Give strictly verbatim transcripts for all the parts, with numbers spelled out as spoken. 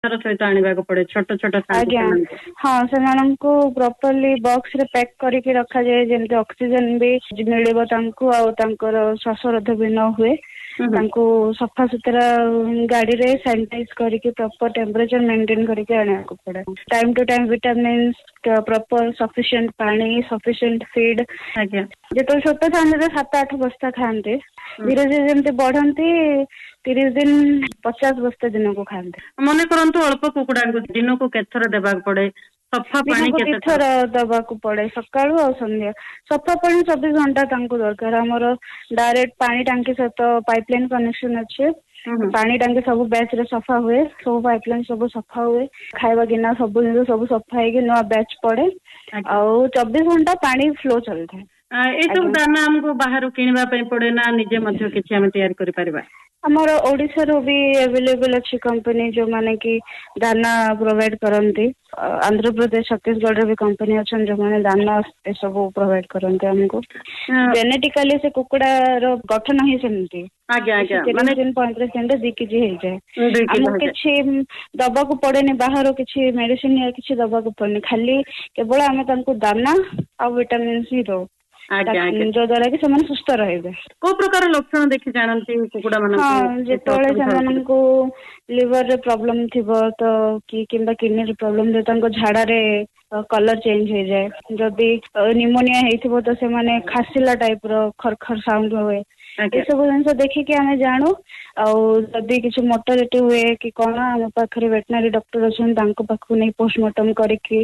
सहित आने को पड़े छोट छोट आज्ञा हाँ से प्रॉपर्ली बॉक्स रे पैक करके रखा जाए जमते ऑक्सीजन भी मिले श्वासरोध भी न हुए तांको सफा सुतरा गाड़ी रे सैनिटाइज करके प्रॉपर टेम्परेचर मेंटेन करके आने को पड़े time to time vitamin proper sufficient पानी सफिशिएंट फीड जो छोट था सात आठ बस्ता खाते धीरे धीरे जमी बढ़ती तीस दिन पचास बस्ता दिन को खाते मन करंतु अल्प कुकुड़ा दिन को केथर देबा पड़े सफा पानी केते थर दबा को पड़े सकाळु और संध्या सफा पानी चौबीस घंटा तांको दरकार हमर डायरेक्ट पानी टांकी सहित पाइपलाइन कनेक्शन अच्छे पानी टांकी सब बैच रे सफा हुए सब पाइपलाइन सब सफा हुए खाଇବା गिना सब जिन सब सफा है नुआ बैच पड़े और चौबीस घंटा पानी फ्लो चलता है ए सब दाना हमको बाहर किनिबा पय पड़े ना निजे मध्य किछि हम तैयार करि परिबा हमर ओडिसा रो भी अवेलेबल अच्छी कंपनी जो माने कि दाना प्रोवाइड करंती आंध्र प्रदेश छत्तीसगढ़ रे भी कंपनी अछन जो माने दाना ए सब प्रोवाइड करंती हमको जेनेटिकली से कुकुड़ा रो गठन ही सेमती आज्ञा आज्ञा माने दिन पैंतीस दिन दो केजी हे जाय हमको किछि दबा को पड़ेनी बाहर किछि मेडिसिन या किछि दबा को पड़नी खाली केवल हमें तांको दाना आ विटामिन सी दो जो द्वारा कि ସେମାନେ ସୁସ୍ଥ ରହିବେ को प्रकार लक्षण देखि जानନ୍ତି कुकुडा मन हां जेतोळे सेମାନଙ୍କୁ लिवर रे प्रॉब्लम थिबो तो कि किंबा किडनी रे प्रॉब्लम दे तांको झाडा रे कलर चेंज हो जाए जदि निमोनिया हेथिबो तो सेमाने खासिला टाइप रो खरखर साउंड होए ये सब जिन देखिकी आम जानू आदि किसी मोर्टालिटी हुए कि कौन आम पाखे वेटनरी डॉक्टर अच्छे पाखु नहीं पोस्टमार्टम करके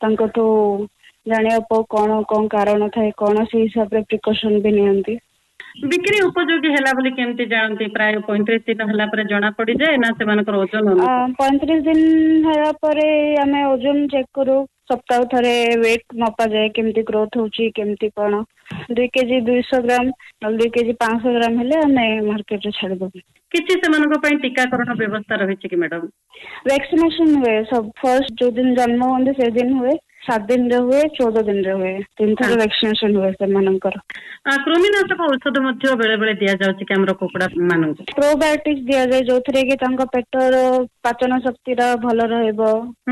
जानिया कौन कौन कारण थाए कौन से हिसाब से प्रिकॉशन भी नियंती बिक्री उपयोगी हैला बोली केमती जानती प्राय पैंतीस दिन हैला पर जना पड़ी जाए ना से मानकर ओजन पैंतीस दिन हैला परे आमे ओजन चेक करू सप्ताह थरे वेट मपा जाए केमती ग्रोथ होची केमती कौन दुई केजी दुई सौ ग्राम दुई केजी पाँच सौ ग्राम हेले आमे मार्केट रे छाड़ दबु किछि सेमानको पई टीकाकरण व्यवस्था रहिछि कि मैडम वैक्सीनेशन हुए सब फर्स्ट जो दिन जन्म होंदे से दिन हुए सात दिन रे हुए चौदह दिन रे हुए तीन थर वैक्सीनेशन हुए सेमानकर कृमिनाशक औषध मध्य बेले बेले दिया जाउछि कि हमरो कुकुडा माननको प्रोबायोटिक्स दिया जाय जोथरे कि तांका पेटर पाचन शक्ति रा भलो रहबो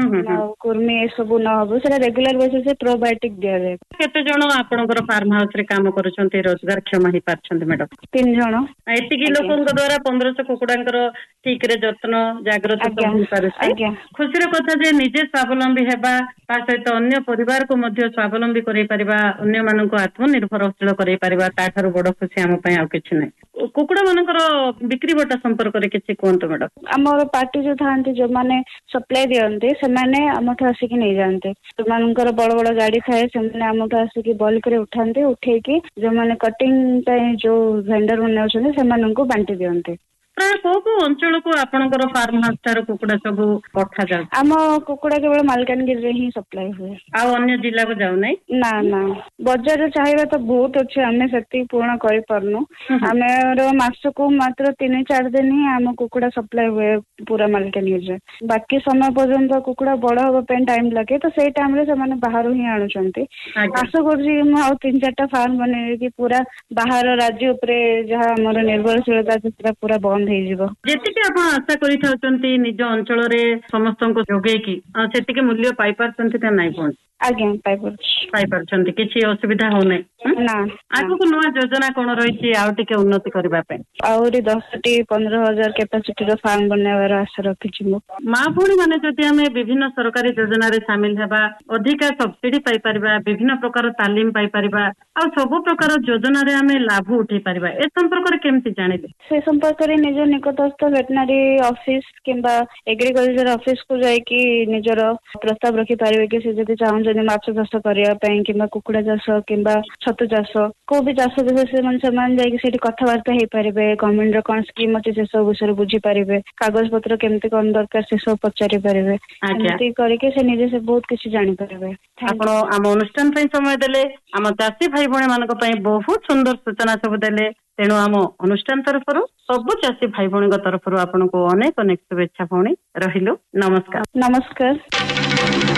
कुर्मी ए सब न होबो सेरा रेगुलर बेसिस से प्रोबायोटिक दिया जाय केते जण आपनकर फार्म हाउस रे काम करूछन्ते रोजगार क्षम हि पाछन्ते मैडम तीन जण एति कि लोकन द्वारा पंद्रह सौ कुकुडांकर ठीक रे जत्न जागृत हो पारुछि खुशी रे कथा जे निजे स्वावलंबी हेबा ता सहित अन्य परिवार को मध्य स्वावलंबी करै परिबा अन्य माननको आत्मनिर्भरशील करै परिबा ताठारु बड़ खुशी हम पय आ किछ नै कुकुडा मानकर बिक्री बटा संपर्क रे किछ कोंतो मैडम हमर पार्टी जो थांती जो माने सप्लाई दियंते से माने हमठ आसी कि नै जानते तो मानकर बड़ बड़ गाड़ी थाए से माने हमठ आसी कि बल्क रे उठांते उठे कि जो माने कटिंग पय जो वेंडर माने अछन से माननको बांटी दियंते प्राय को को अंचल को आपनकर फार्म हाउस तार कुकुडा सब पठा जा आम कुकुडा केवल मालकानगिरी रे ही सप्लाई हुए आ अन्य जिल्ला को जाउ नै ना ना बाजार रे चाहिबा तो बहुत अछि हमें सेति पूर्ण करि परनु हमें मास को मात्र तीन चार दिन ही आम कुकुडा सप्लाई हुए पूरा मालकानगिरी रे बाकी समय पर्यंत कुकुडा बड़ होबा पे टाइम लागे तो सेई टाइम रे से माने बाहर ही आनुचंती आशा करजी म आ तीन चारटा फार्म बने कि पूरा बाहर राज्य ऊपर जहा हमर निर्भरशीलता से पूरा बंद जेतिके आपण आशा करि थाउचंती निज अंचल रे समस्त को जोगे की सेतिके मूल्य पाई परचंती त नाही कोन आज्ञा पाई पर पाई परचंती किछि असुविधा हो नै ना आगु को नवा योजना कोन रहिछि आ टिके उन्नति करबा पे आउरी दस टी पंद्रह हजार कैपेसिटी रो फार्म बनवार आशा रखिछि मो मा भूणी माने जति हमें विभिन्न सरकारी योजना रे शामिल हेबा अधिका सब्सिडी पाई परबा विभिन्न प्रकार तालीम पाई परबा आ सब प्रकार योजना रे हमें लाभ उठै परबा ए संपर्क रे केमति जानिबे से संपर्क रे निज निकटस्थ वेटनरी ऑफिस किंबा एग्रीकल्चर ऑफिस को जाय कि निजर प्रस्ताव रखि पारिबे कि से जति चाहन जने माछ चाष करिया पय किंबा कुकुडा चाष किंबा छतु चाष को भी चाष विषय मन समान जाय कि सेठी कथावार्ता हे पारिबे गवर्नमेंट रो कोन स्कीम अछि से सब विषय बुझी पारिबे कागज पत्र केमति कोन दरकार से सब पचारि पारिबे एमति करके से निजे से बहुत किछि जानि पारिबे आपण आम अनुष्ठान पय समय देले आम चासी भाई बहन मानक पय बहुत सुंदर सूचना सब देले तेणु आम अनुष्ठान तरफ सब चाषी भाई भौणी तरफ आपन को अनेक अनेक शुभेच्छा भौणी रहिलो नमस्कार नमस्कार।